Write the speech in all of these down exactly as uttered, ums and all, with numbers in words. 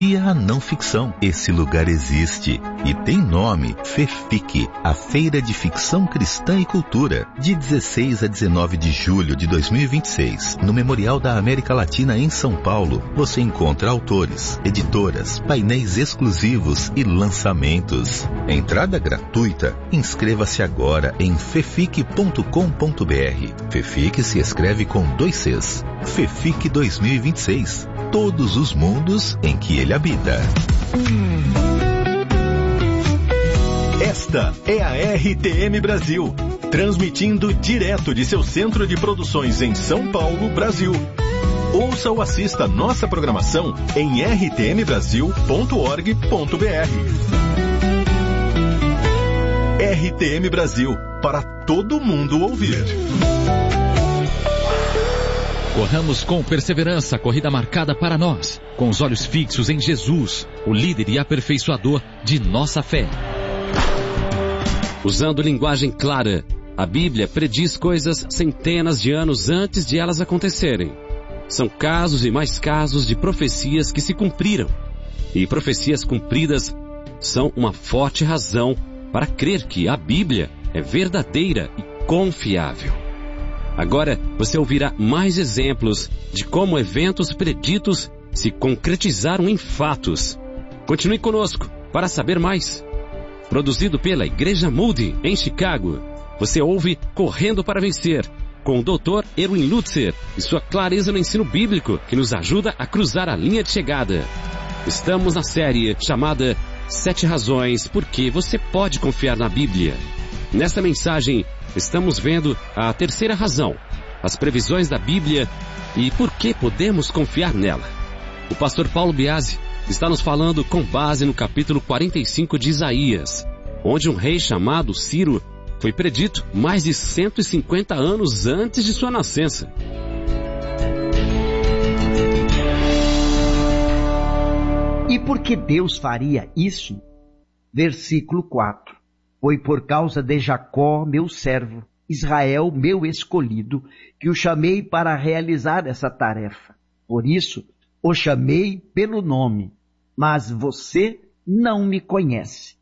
E a não ficção. Esse lugar existe e tem nome: FEFIC, a Feira de Ficção Cristã e Cultura, de dezesseis a dezenove de julho de dois mil e vinte e seis, no Memorial da América Latina em São Paulo. Você encontra autores, editoras, painéis exclusivos e lançamentos. Entrada gratuita. Inscreva-se agora em fefic ponto com ponto br. FEFIC se escreve com dois Cs. FEFIC dois mil e vinte e seis. Todos os mundos em que ele habita. Esta é a R T M Brasil, transmitindo direto de seu centro de produções em São Paulo, Brasil. Ouça ou assista nossa programação em r t m brasil ponto org ponto b r. R T M Brasil, para todo mundo ouvir. Corramos com perseverança a corrida marcada para nós, com os olhos fixos em Jesus, o líder e aperfeiçoador de nossa fé. Usando linguagem clara, a Bíblia prediz coisas centenas de anos antes de elas acontecerem. São casos e mais casos de profecias que se cumpriram. E profecias cumpridas são uma forte razão para crer que a Bíblia é verdadeira e confiável. Agora você ouvirá mais exemplos de como eventos preditos se concretizaram em fatos. Continue conosco para saber mais. Produzido pela Igreja Moody, em Chicago, você ouve Correndo para Vencer, com o doutor Erwin Lutzer e sua clareza no ensino bíblico que nos ajuda a cruzar a linha de chegada. Estamos na série chamada Sete Razões por que você pode confiar na Bíblia. Nesta mensagem, estamos vendo a terceira razão, as previsões da Bíblia e por que podemos confiar nela. O pastor Paulo Biasi está nos falando com base no capítulo quarenta e cinco de Isaías, onde um rei chamado Ciro foi predito mais de cento e cinquenta anos antes de sua nascença. E por que Deus faria isso? Versículo quatro. Foi por causa de Jacó, meu servo, Israel, meu escolhido, que o chamei para realizar essa tarefa. Por isso, o chamei pelo nome, mas você não me conhece.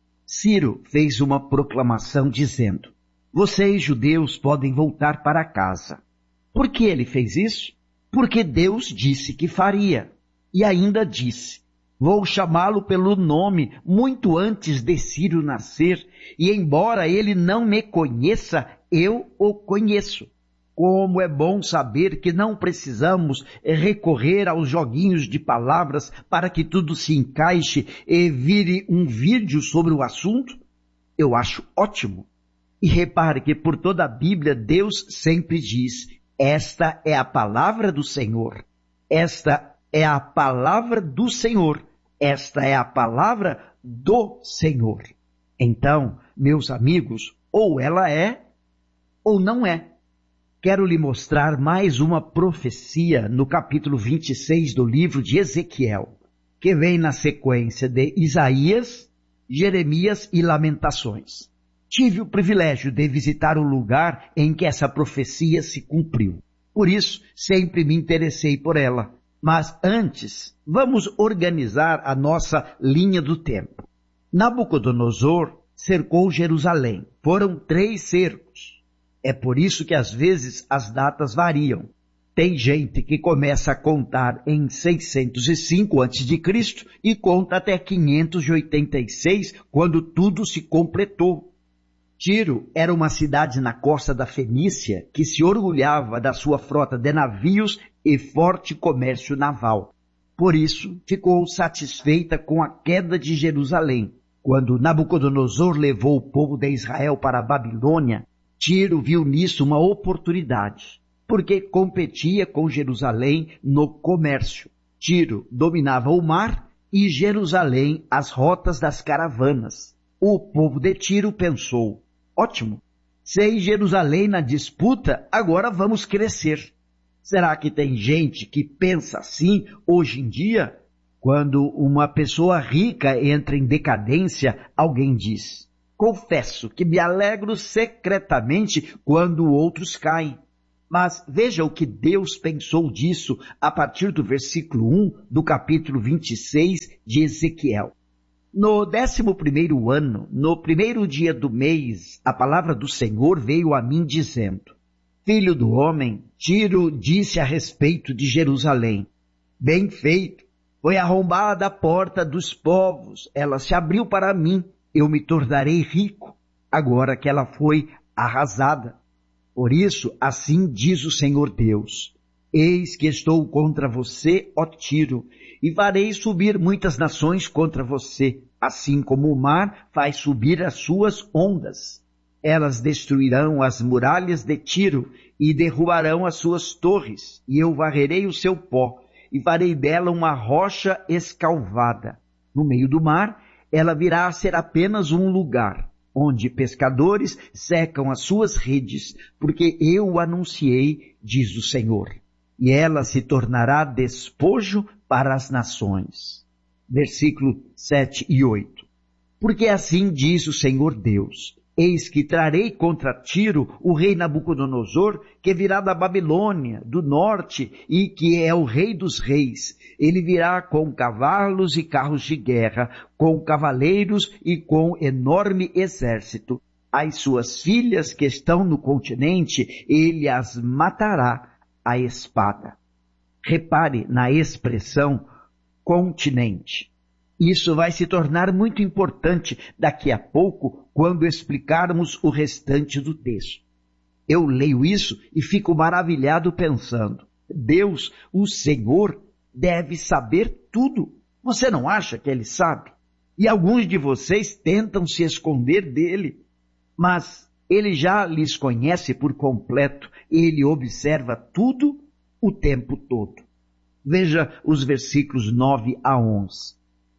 Ciro fez uma proclamação dizendo: vocês, judeus, podem voltar para casa. Por que ele fez isso? Porque Deus disse que faria. E ainda disse: vou chamá-lo pelo nome muito antes de Ciro nascer, e embora ele não me conheça, eu o conheço. Como é bom saber que não precisamos recorrer aos joguinhos de palavras para que tudo se encaixe e vire um vídeo sobre o assunto. Eu acho ótimo. E repare que por toda a Bíblia Deus sempre diz: esta é a palavra do Senhor. Esta é a palavra do Senhor. Esta é a palavra do Senhor. Então, meus amigos, ou ela é, ou não é. Quero lhe mostrar mais uma profecia no capítulo vinte e seis do livro de Ezequiel, que vem na sequência de Isaías, Jeremias e Lamentações. Tive o privilégio de visitar o lugar em que essa profecia se cumpriu. Por isso, sempre me interessei por ela. Mas antes, vamos organizar a nossa linha do tempo. Nabucodonosor cercou Jerusalém. Foram três cercos. É por isso que às vezes as datas variam. Tem gente que começa a contar em seiscentos e cinco antes de Cristo e conta até quinhentos e oitenta e seis, quando tudo se completou. Tiro era uma cidade na costa da Fenícia que se orgulhava da sua frota de navios e forte comércio naval. Por isso, ficou satisfeita com a queda de Jerusalém. Quando Nabucodonosor levou o povo de Israel para a Babilônia, Tiro viu nisso uma oportunidade, porque competia com Jerusalém no comércio. Tiro dominava o mar e Jerusalém as rotas das caravanas. O povo de Tiro pensou: ótimo, sem Jerusalém na disputa, agora vamos crescer. Será que tem gente que pensa assim hoje em dia? Quando uma pessoa rica entra em decadência, alguém diz: confesso que me alegro secretamente quando outros caem. Mas veja o que Deus pensou disso a partir do versículo um do capítulo vinte e seis de Ezequiel. No décimo primeiro ano, no primeiro dia do mês, a palavra do Senhor veio a mim dizendo: Filho do homem, Tiro disse a respeito de Jerusalém: Bem feito, foi arrombada a porta dos povos, ela se abriu para mim, eu me tornarei rico, agora que ela foi arrasada. Por isso, assim diz o Senhor Deus: Eis que estou contra você, ó Tiro, e farei subir muitas nações contra você, assim como o mar faz subir as suas ondas. Elas destruirão as muralhas de Tiro e derrubarão as suas torres, e eu varrerei o seu pó, e farei dela uma rocha escalvada. No meio do mar, ela virá a ser apenas um lugar, onde pescadores secam as suas redes, porque eu o anunciei, diz o Senhor. E ela se tornará despojo para as nações. Versículo sete e oito. Porque assim diz o Senhor Deus: Eis que trarei contra Tiro o rei Nabucodonosor, que virá da Babilônia, do norte, e que é o rei dos reis. Ele virá com cavalos e carros de guerra, com cavaleiros e com enorme exército. As suas filhas que estão no continente, ele as matará à espada. Repare na expressão continente. Isso vai se tornar muito importante daqui a pouco, quando explicarmos o restante do texto. Eu leio isso e fico maravilhado pensando: Deus, o Senhor, deve saber tudo. Você não acha que Ele sabe? E alguns de vocês tentam se esconder dele, mas Ele já lhes conhece por completo. Ele observa tudo o tempo todo. Veja os versículos nove a onze.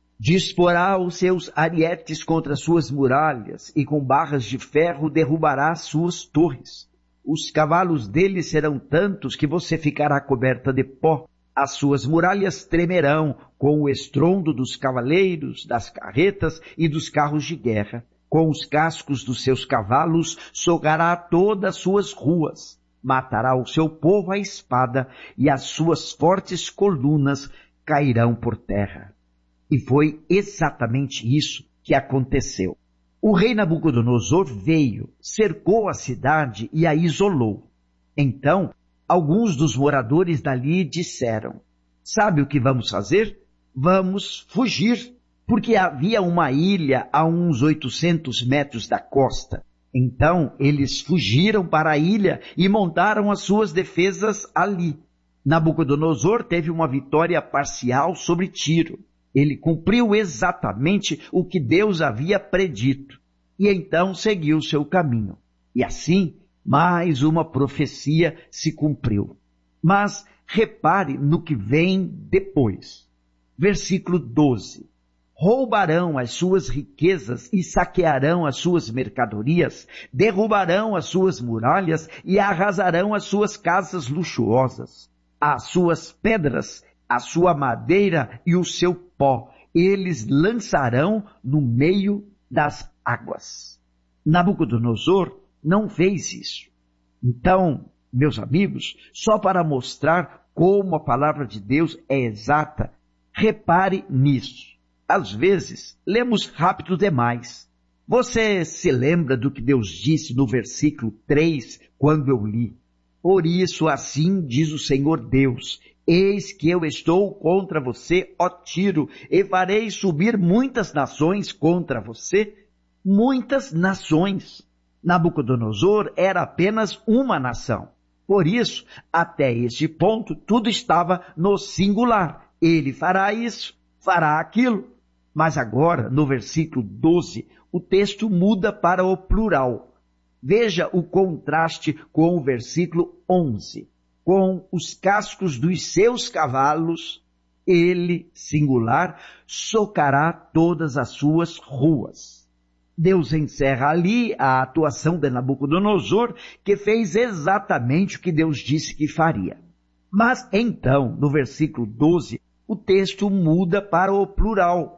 Disporá os seus arietes contra suas muralhas, e com barras de ferro derrubará suas torres. Os cavalos dele serão tantos que você ficará coberta de pó. As suas muralhas tremerão com o estrondo dos cavaleiros, das carretas e dos carros de guerra. Com os cascos dos seus cavalos sogará todas as suas ruas. Matará o seu povo à espada, e as suas fortes colunas cairão por terra. E foi exatamente isso que aconteceu. O rei Nabucodonosor veio, cercou a cidade e a isolou. Então, alguns dos moradores dali disseram: Sabe o que vamos fazer? Vamos fugir, porque havia uma ilha a uns oitocentos metros da costa. Então, eles fugiram para a ilha e montaram as suas defesas ali. Nabucodonosor teve uma vitória parcial sobre Tiro. Ele cumpriu exatamente o que Deus havia predito, e então seguiu seu caminho. E assim, mais uma profecia se cumpriu. Mas repare no que vem depois. Versículo doze. Roubarão as suas riquezas e saquearão as suas mercadorias, derrubarão as suas muralhas e arrasarão as suas casas luxuosas, as suas pedras, a sua madeira e o seu pó, eles lançarão no meio das águas. Nabucodonosor não fez isso. Então, meus amigos, só para mostrar como a palavra de Deus é exata, repare nisso. Às vezes, lemos rápido demais. Você se lembra do que Deus disse no versículo três, quando eu li? Por isso, assim diz o Senhor Deus: Eis que eu estou contra você, ó Tiro, e farei subir muitas nações contra você. Muitas nações. Nabucodonosor era apenas uma nação. Por isso, até este ponto, tudo estava no singular. Ele fará isso, fará aquilo. Mas agora, no versículo doze, o texto muda para o plural. Veja o contraste com o versículo onze. Com os cascos dos seus cavalos, ele, singular, socará todas as suas ruas. Deus encerra ali a atuação de Nabucodonosor, que fez exatamente o que Deus disse que faria. Mas então, no versículo doze, o texto muda para o plural.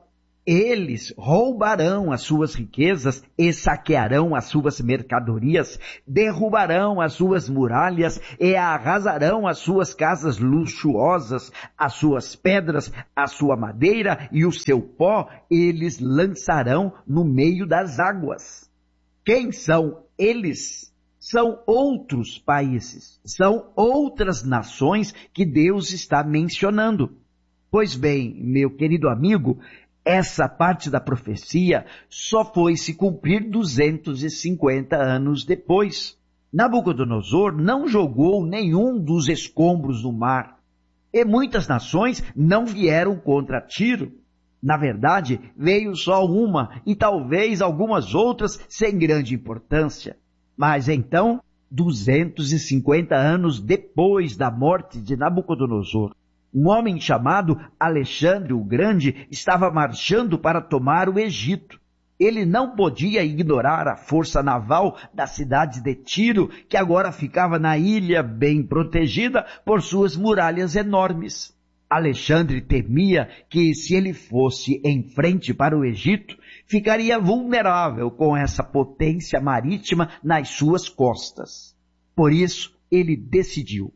Eles roubarão as suas riquezas e saquearão as suas mercadorias, derrubarão as suas muralhas e arrasarão as suas casas luxuosas, as suas pedras, a sua madeira e o seu pó eles lançarão no meio das águas. Quem são eles? São outros países, são outras nações que Deus está mencionando. Pois bem, meu querido amigo, essa parte da profecia só foi se cumprir duzentos e cinquenta anos depois. Nabucodonosor não jogou nenhum dos escombros no mar, e muitas nações não vieram contra Tiro. Na verdade, veio só uma e talvez algumas outras sem grande importância. Mas então, duzentos e cinquenta anos depois da morte de Nabucodonosor, um homem chamado Alexandre o Grande estava marchando para tomar o Egito. Ele não podia ignorar a força naval da cidade de Tiro, que agora ficava na ilha bem protegida por suas muralhas enormes. Alexandre temia que, se ele fosse em frente para o Egito, ficaria vulnerável com essa potência marítima nas suas costas. Por isso, ele decidiu: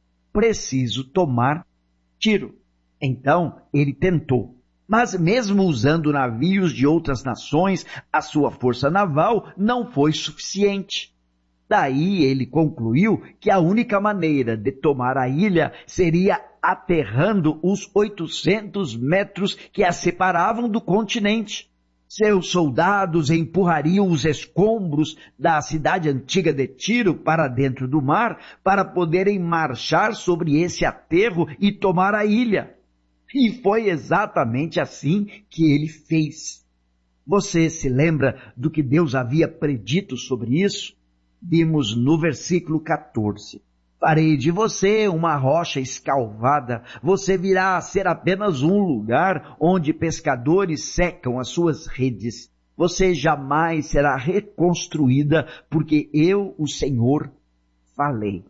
preciso tomar Tiro. Então, ele tentou. Mas mesmo usando navios de outras nações, a sua força naval não foi suficiente. Daí ele concluiu que a única maneira de tomar a ilha seria aterrando os oitocentos metros que a separavam do continente. Seus soldados empurrariam os escombros da cidade antiga de Tiro para dentro do mar para poderem marchar sobre esse aterro e tomar a ilha. E foi exatamente assim que ele fez. Você se lembra do que Deus havia predito sobre isso? Vimos no versículo quatorze. Farei de você uma rocha escalvada, você virá a ser apenas um lugar onde pescadores secam as suas redes. Você jamais será reconstruída, porque eu, o Senhor, falei.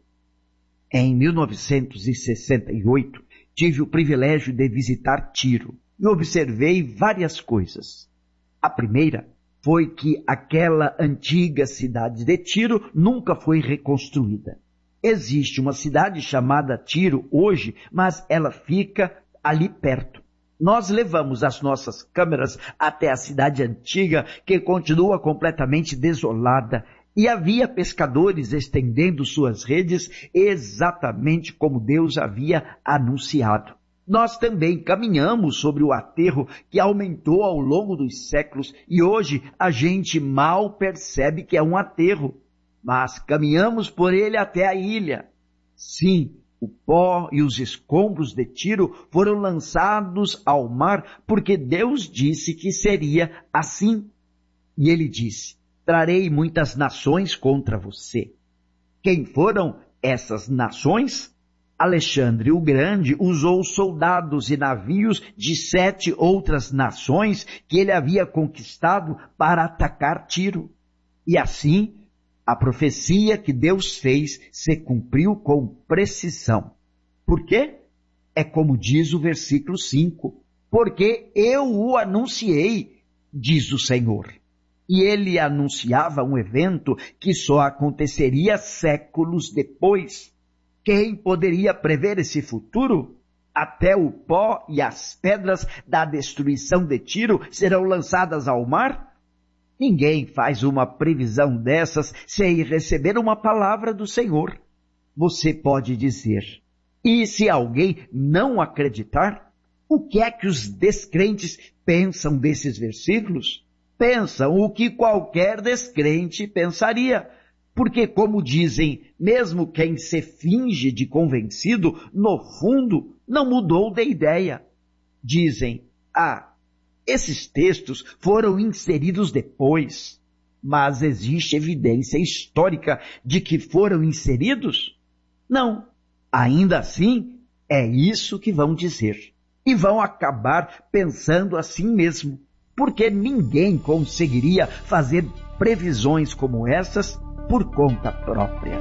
Em mil novecentos e sessenta e oito, tive o privilégio de visitar Tiro e observei várias coisas. A primeira foi que aquela antiga cidade de Tiro nunca foi reconstruída. Existe uma cidade chamada Tiro hoje, mas ela fica ali perto. Nós levamos as nossas câmeras até a cidade antiga, que continua completamente desolada, e havia pescadores estendendo suas redes exatamente como Deus havia anunciado. Nós também caminhamos sobre o aterro que aumentou ao longo dos séculos, e hoje a gente mal percebe que é um aterro. Mas caminhamos por ele até a ilha. Sim, o pó e os escombros de Tiro foram lançados ao mar porque Deus disse que seria assim. E ele disse: trarei muitas nações contra você. Quem foram essas nações? Alexandre o Grande usou soldados e navios de sete outras nações que ele havia conquistado para atacar Tiro. E assim, a profecia que Deus fez se cumpriu com precisão. Por quê? É como diz o versículo cinco. Porque eu o anunciei, diz o Senhor. E ele anunciava um evento que só aconteceria séculos depois. Quem poderia prever esse futuro? Até o pó e as pedras da destruição de Tiro serão lançadas ao mar? Ninguém faz uma previsão dessas sem receber uma palavra do Senhor. Você pode dizer: e se alguém não acreditar? O que é que os descrentes pensam desses versículos? Pensam o que qualquer descrente pensaria. Porque, como dizem, mesmo quem se finge de convencido, no fundo, não mudou de ideia. Dizem: ah, esses textos foram inseridos depois, mas existe evidência histórica de que foram inseridos? Não. Ainda assim, é isso que vão dizer. E vão acabar pensando assim mesmo, porque ninguém conseguiria fazer previsões como essas por conta própria.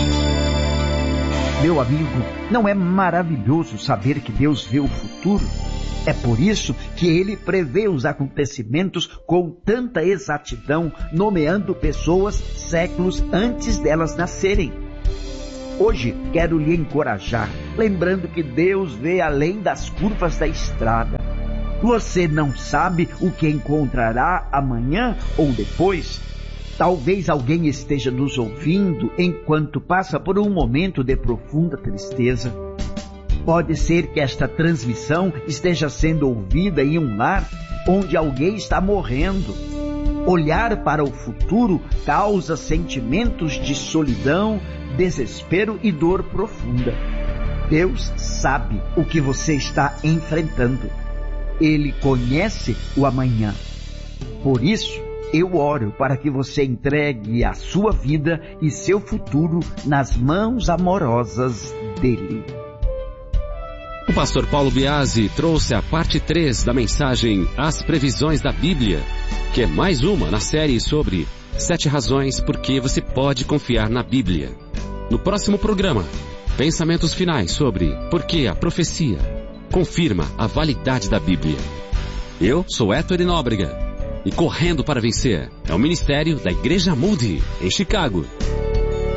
Meu amigo, não é maravilhoso saber que Deus vê o futuro? É por isso que ele prevê os acontecimentos com tanta exatidão, nomeando pessoas séculos antes delas nascerem. Hoje quero lhe encorajar, lembrando que Deus vê além das curvas da estrada. Você não sabe o que encontrará amanhã ou depois. Talvez alguém esteja nos ouvindo enquanto passa por um momento de profunda tristeza. Pode ser que esta transmissão esteja sendo ouvida em um lar onde alguém está morrendo. Olhar para o futuro causa sentimentos de solidão, desespero e dor profunda. Deus sabe o que você está enfrentando. Ele conhece o amanhã. Por isso, eu oro para que você entregue a sua vida e seu futuro nas mãos amorosas dele. O pastor Paulo Biasi trouxe a parte três da mensagem As Previsões da Bíblia, que é mais uma na série sobre sete razões por que você pode confiar na Bíblia. No próximo programa, pensamentos finais sobre por que a profecia confirma a validade da Bíblia. Eu sou Héctor Nóbrega e Correndo para Vencer é o ministério da Igreja Moody, em Chicago.